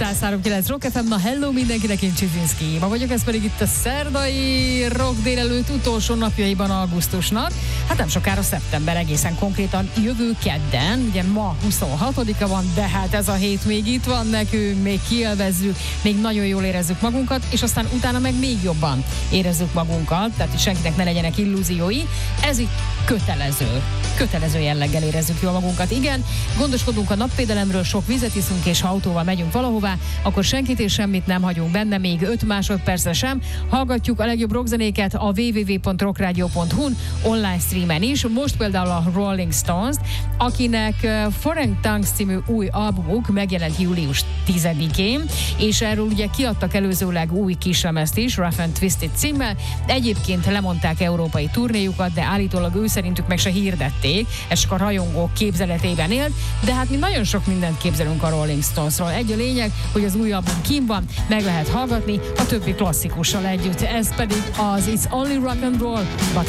103.9 Rock FM, na hello mindenkinek, én Csizinszki. Ma vagyok, ez pedig itt a szerdai rock délelőtt utolsó napjaiban augusztusnak. Hát nem sokára szeptember, egészen konkrétan jövő kedden, ugye ma 26-a van, de hát ez a hét még itt van nekünk, még kielvezzük, még nagyon jól érezzük magunkat, és aztán utána meg még jobban érezzük magunkat, tehát senkinek ne legyenek illúziói. Ez itt kötelező jelleggel érezzük jól magunkat. Igen, gondoskodunk a napvédelemről, sok vizet iszunk, és ha autóval megyünk valahová, akkor senkit és semmit nem hagyunk benne, még 5 másodpercre sem. Hallgatjuk a legjobb rockzenéket a www.rockradio.hu-n, online streamen is. Most például a Rolling Stones, akinek Foreign Tongues című új albumuk megjelent július 10-én, és erről ugye kiadtak előzőleg új kislemezt is, Rough and Twisted címmel. Egyébként lemondták európai turnéjukat, de állítólag ő szerintük meg se hirdették, ez csak a rajongók képzeletében élt, de hát mi nagyon sok mindent képzelünk a Rolling Stonesról. Egy a lényeg, hogy az új album kín van, meg lehet hallgatni, a többi klasszikussal együtt. Ez pedig az It's Only Rock and Roll, but